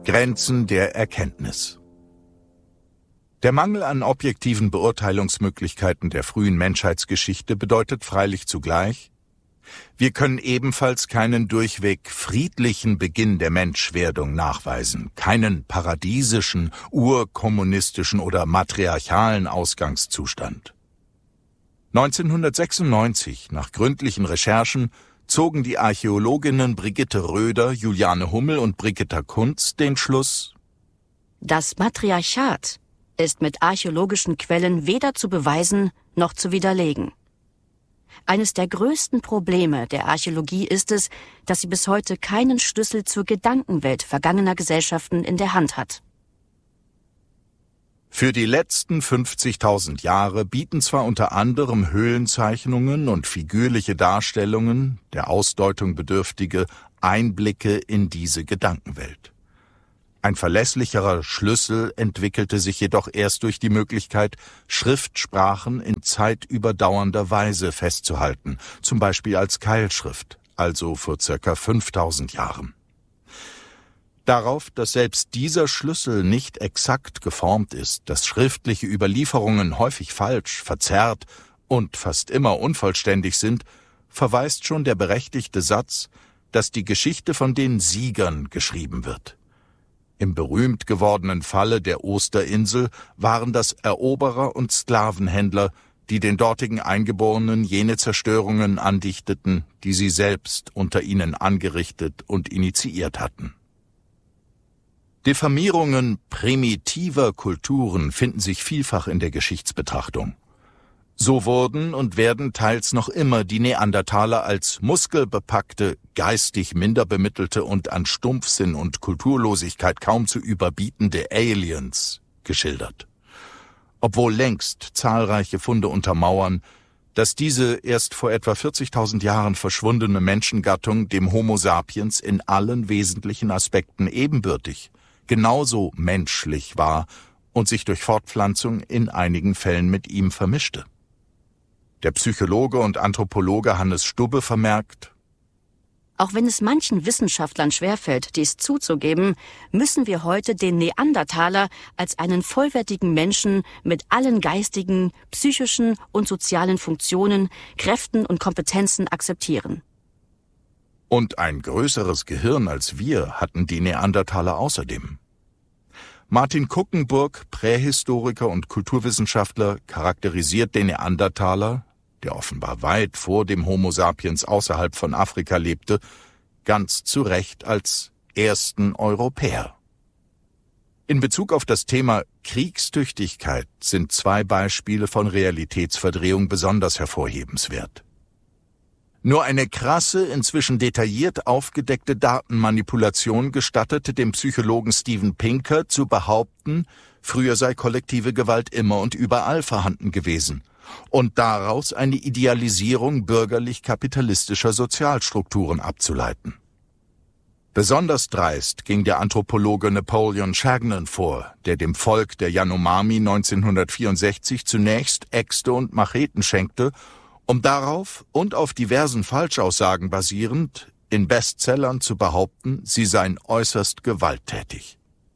Grenzen der Erkenntnis. Der Mangel an objektiven Beurteilungsmöglichkeiten der frühen Menschheitsgeschichte bedeutet freilich zugleich: Wir können ebenfalls keinen durchweg friedlichen Beginn der Menschwerdung nachweisen, keinen paradiesischen, urkommunistischen oder matriarchalen Ausgangszustand. 1996, nach gründlichen Recherchen, zogen die Archäologinnen Brigitte Röder, Juliane Hummel und Brigitta Kunz den Schluss: Das Matriarchat ist mit archäologischen Quellen weder zu beweisen noch zu widerlegen. Eines der größten Probleme der Archäologie ist es, dass sie bis heute keinen Schlüssel zur Gedankenwelt vergangener Gesellschaften in der Hand hat. Für die letzten 50.000 Jahre bieten zwar unter anderem Höhlenzeichnungen und figürliche Darstellungen, der Ausdeutung bedürftige, Einblicke in diese Gedankenwelt. Ein verlässlicherer Schlüssel entwickelte sich jedoch erst durch die Möglichkeit, Schriftsprachen in zeitüberdauernder Weise festzuhalten, zum Beispiel als Keilschrift, also vor ca. 5000 Jahren. Darauf, dass selbst dieser Schlüssel nicht exakt geformt ist, dass schriftliche Überlieferungen häufig falsch, verzerrt und fast immer unvollständig sind, verweist schon der berechtigte Satz, dass die Geschichte von den Siegern geschrieben wird. Im berühmt gewordenen Falle der Osterinsel waren das Eroberer und Sklavenhändler, die den dortigen Eingeborenen jene Zerstörungen andichteten, die sie selbst unter ihnen angerichtet und initiiert hatten. Diffamierungen primitiver Kulturen finden sich vielfach in der Geschichtsbetrachtung. So wurden und werden teils noch immer die Neandertaler als muskelbepackte, geistig minder bemittelte und an Stumpfsinn und Kulturlosigkeit kaum zu überbietende Aliens geschildert. Obwohl längst zahlreiche Funde untermauern, dass diese erst vor etwa 40.000 Jahren verschwundene Menschengattung dem Homo sapiens in allen wesentlichen Aspekten ebenbürtig, genauso menschlich war und sich durch Fortpflanzung in einigen Fällen mit ihm vermischte. Der Psychologe und Anthropologe Hannes Stubbe vermerkt: Auch wenn es manchen Wissenschaftlern schwerfällt, dies zuzugeben, müssen wir heute den Neandertaler als einen vollwertigen Menschen mit allen geistigen, psychischen und sozialen Funktionen, Kräften und Kompetenzen akzeptieren. Und ein größeres Gehirn als wir hatten die Neandertaler außerdem. Martin Kuckenburg, Prähistoriker und Kulturwissenschaftler, charakterisiert den Neandertaler, der offenbar weit vor dem Homo sapiens außerhalb von Afrika lebte, ganz zu Recht als ersten Europäer. In Bezug auf das Thema Kriegstüchtigkeit sind zwei Beispiele von Realitätsverdrehung besonders hervorhebenswert. Nur eine krasse, inzwischen detailliert aufgedeckte Datenmanipulation gestattete dem Psychologen Steven Pinker zu behaupten, früher sei kollektive Gewalt immer und überall vorhanden gewesen und daraus eine Idealisierung bürgerlich-kapitalistischer Sozialstrukturen abzuleiten. Besonders dreist ging der Anthropologe Napoleon Chagnon vor, der dem Volk der Yanomami 1964 zunächst Äxte und Macheten schenkte, um darauf und auf diversen Falschaussagen basierend in Bestsellern zu behaupten, sie seien äußerst gewalttätig.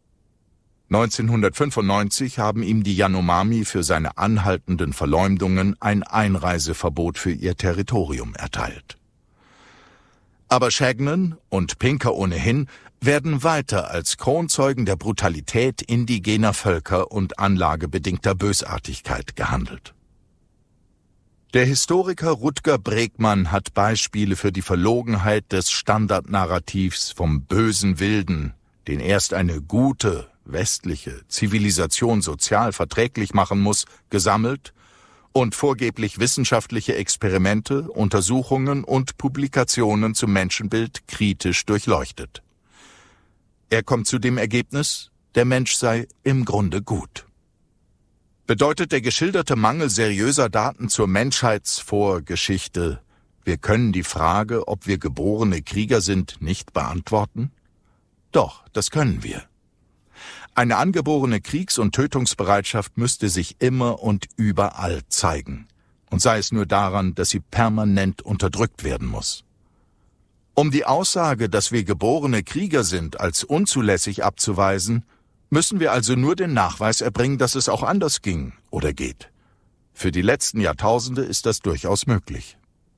1995 haben ihm die Yanomami für seine anhaltenden Verleumdungen ein Einreiseverbot für ihr Territorium erteilt. Aber Chagnon und Pinker ohnehin werden weiter als Kronzeugen der Brutalität indigener Völker und anlagebedingter Bösartigkeit gehandelt. Der Historiker Rutger Bregmann hat Beispiele für die Verlogenheit des Standardnarrativs vom bösen Wilden, den erst eine gute, westliche Zivilisation sozial verträglich machen muss, gesammelt und vorgeblich wissenschaftliche Experimente, Untersuchungen und Publikationen zum Menschenbild kritisch durchleuchtet. Er kommt zu dem Ergebnis, der Mensch sei im Grunde gut. Bedeutet der geschilderte Mangel seriöser Daten zur Menschheitsvorgeschichte, wir können die Frage, ob wir geborene Krieger sind, nicht beantworten? Doch, das können wir. Eine angeborene Kriegs- und Tötungsbereitschaft müsste sich immer und überall zeigen, und sei es nur daran, dass sie permanent unterdrückt werden muss. Um die Aussage, dass wir geborene Krieger sind, als unzulässig abzuweisen, müssen wir also nur den Nachweis erbringen, dass es auch anders ging oder geht. Für die letzten Jahrtausende ist das durchaus möglich.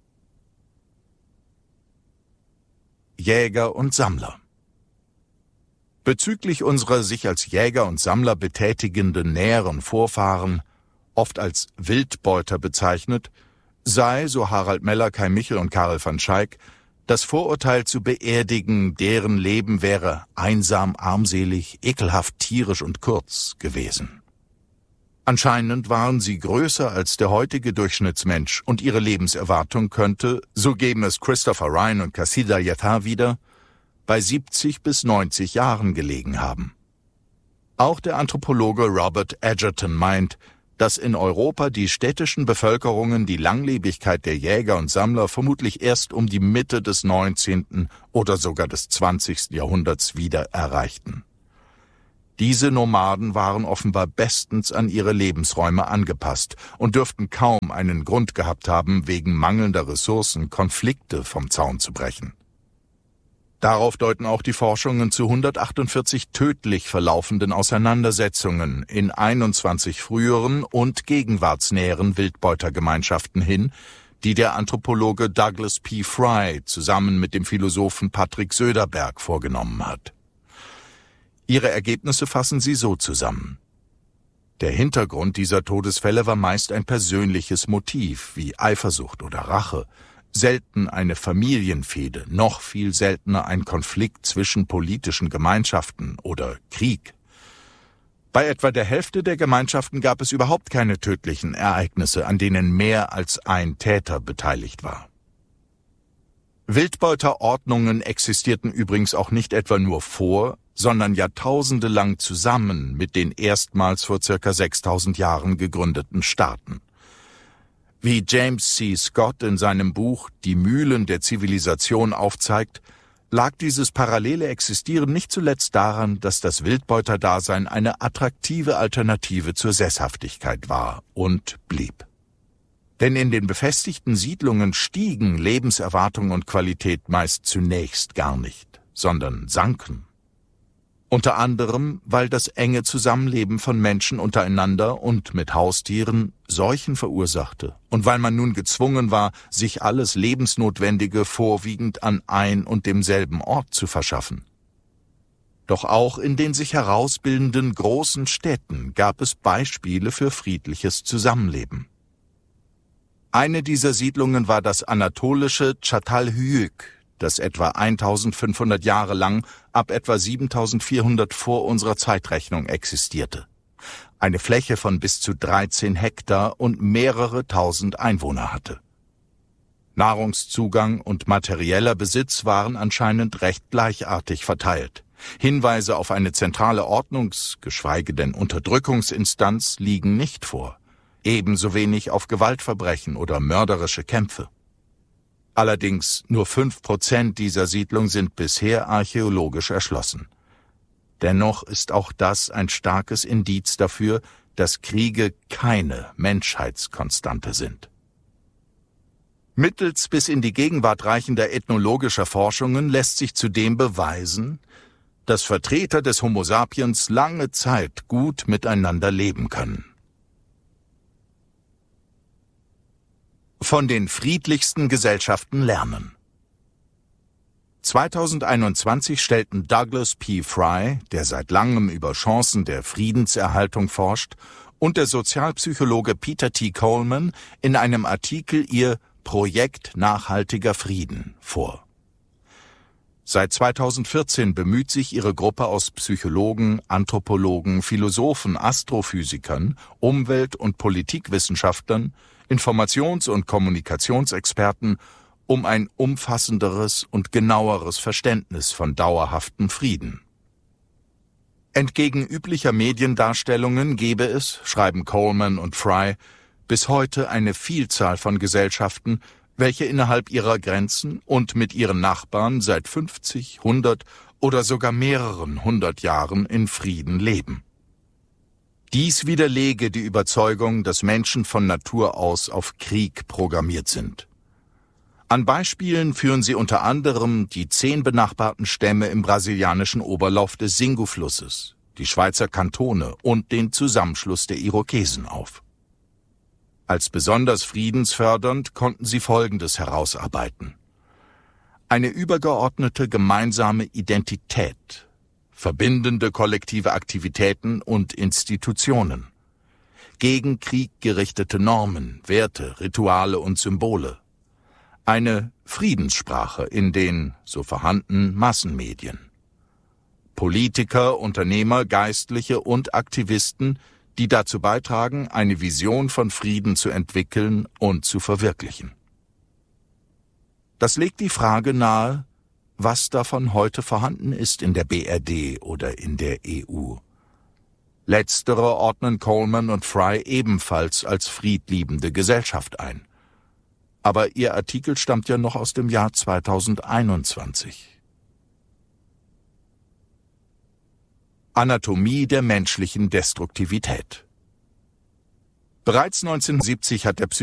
Jäger und Sammler. Bezüglich unserer sich als Jäger und Sammler betätigenden näheren Vorfahren, oft als Wildbeuter bezeichnet, sei, so Harald Meller, Kai Michel und Karel van Schaik, das Vorurteil zu beerdigen, deren Leben wäre einsam, armselig, ekelhaft, tierisch und kurz gewesen. Anscheinend waren sie größer als der heutige Durchschnittsmensch und ihre Lebenserwartung könnte, so geben es Christopher Ryan und Kassida Yathar wieder, bei 70 bis 90 Jahren gelegen haben. Auch der Anthropologe Robert Edgerton meint, dass in Europa die städtischen Bevölkerungen die Langlebigkeit der Jäger und Sammler vermutlich erst um die Mitte des 19. oder sogar des 20. Jahrhunderts wieder erreichten. Diese Nomaden waren offenbar bestens an ihre Lebensräume angepasst und dürften kaum einen Grund gehabt haben, wegen mangelnder Ressourcen Konflikte vom Zaun zu brechen. Darauf deuten auch die Forschungen zu 148 tödlich verlaufenden Auseinandersetzungen in 21 früheren und gegenwartsnäheren Wildbeutergemeinschaften hin, die der Anthropologe Douglas P. Fry zusammen mit dem Philosophen Patrick Söderberg vorgenommen hat. Ihre Ergebnisse fassen sie so zusammen. Der Hintergrund dieser Todesfälle war meist ein persönliches Motiv wie Eifersucht oder Rache, selten eine Familienfehde, noch viel seltener ein Konflikt zwischen politischen Gemeinschaften oder Krieg. Bei etwa der Hälfte der Gemeinschaften gab es überhaupt keine tödlichen Ereignisse, an denen mehr als ein Täter beteiligt war. Wildbeuterordnungen existierten übrigens auch nicht etwa nur vor, sondern jahrtausende lang zusammen mit den erstmals vor ca. 6000 Jahren gegründeten Staaten. Wie James C. Scott in seinem Buch »Die Mühlen der Zivilisation« aufzeigt, lag dieses parallele Existieren nicht zuletzt daran, dass das Wildbeuterdasein eine attraktive Alternative zur Sesshaftigkeit war und blieb. Denn in den befestigten Siedlungen stiegen Lebenserwartung und Qualität meist zunächst gar nicht, sondern sanken. Unter anderem, weil das enge Zusammenleben von Menschen untereinander und mit Haustieren Seuchen verursachte und weil man nun gezwungen war, sich alles Lebensnotwendige vorwiegend an ein und demselben Ort zu verschaffen. Doch auch in den sich herausbildenden großen Städten gab es Beispiele für friedliches Zusammenleben. Eine dieser Siedlungen war das anatolische Çatalhöyük, das etwa 1500 Jahre lang ab etwa 7400 vor unserer Zeitrechnung existierte. Eine Fläche von bis zu 13 Hektar und mehrere tausend Einwohner hatte. Nahrungszugang und materieller Besitz waren anscheinend recht gleichartig verteilt. Hinweise auf eine zentrale Ordnungs-, geschweige denn Unterdrückungsinstanz liegen nicht vor. Ebenso wenig auf Gewaltverbrechen oder mörderische Kämpfe. Allerdings nur 5% dieser Siedlung sind bisher archäologisch erschlossen. Dennoch ist auch das ein starkes Indiz dafür, dass Kriege keine Menschheitskonstante sind. Mittels bis in die Gegenwart reichender ethnologischer Forschungen lässt sich zudem beweisen, dass Vertreter des Homo sapiens lange Zeit gut miteinander leben können. Von den friedlichsten Gesellschaften lernen. 2021 stellten Douglas P. Fry, der seit langem über Chancen der Friedenserhaltung forscht, und der Sozialpsychologe Peter T. Coleman in einem Artikel ihr Projekt Nachhaltiger Frieden vor. Seit 2014 bemüht sich ihre Gruppe aus Psychologen, Anthropologen, Philosophen, Astrophysikern, Umwelt- und Politikwissenschaftlern, Informations- und Kommunikationsexperten um ein umfassenderes und genaueres Verständnis von dauerhaftem Frieden. Entgegen üblicher Mediendarstellungen gebe es, schreiben Coleman und Fry, bis heute eine Vielzahl von Gesellschaften, welche innerhalb ihrer Grenzen und mit ihren Nachbarn seit 50, 100 oder sogar mehreren 100 Jahren in Frieden leben. Dies widerlege die Überzeugung, dass Menschen von Natur aus auf Krieg programmiert sind. An Beispielen führen sie unter anderem die 10 benachbarten Stämme im brasilianischen Oberlauf des Xingu-Flusses, die Schweizer Kantone und den Zusammenschluss der Irokesen auf. Als besonders friedensfördernd konnten sie Folgendes herausarbeiten: eine übergeordnete gemeinsame Identität, verbindende kollektive Aktivitäten und Institutionen, gegen Krieg gerichtete Normen, Werte, Rituale und Symbole, eine Friedenssprache in den, so vorhanden, Massenmedien, Politiker, Unternehmer, Geistliche und Aktivisten, die dazu beitragen, eine Vision von Frieden zu entwickeln und zu verwirklichen. Das legt die Frage nahe, was davon heute vorhanden ist in der BRD oder in der EU. Letztere ordnen Coleman und Fry ebenfalls als friedliebende Gesellschaft ein. Aber ihr Artikel stammt ja noch aus dem Jahr 2021. Anatomie der menschlichen Destruktivität. Bereits 1970 hat der